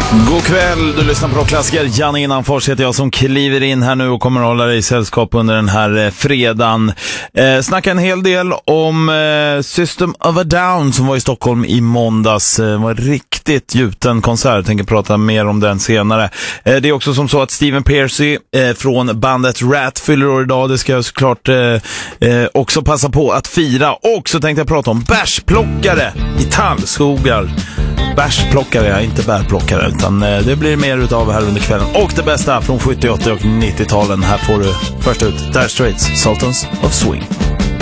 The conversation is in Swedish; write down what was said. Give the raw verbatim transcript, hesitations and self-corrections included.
God kväll, du lyssnar på Rockklassiker. Janne Innanfors heter jag som kliver in här nu och kommer att hålla dig i sällskap under den här eh, fredagen. Eh, snacka en hel del om eh, System of a Down som var i Stockholm i måndags. Eh, var riktigt gjuten konsert, jag tänker prata mer om den senare. Eh, det är också som så att Stephen Pearcy eh, från bandet Rat fyller år idag. Det ska jag såklart eh, eh, också passa på att fira. Och så tänkte jag prata om bärsplockare i tallskogar. Bärsplockare, ja, inte bärplockare, utan eh, det blir mer utav här under kvällen. Och det bästa från sjuttio, åttio och nittio-talen. Här får du först ut Dire Straits, Sultans of Swing.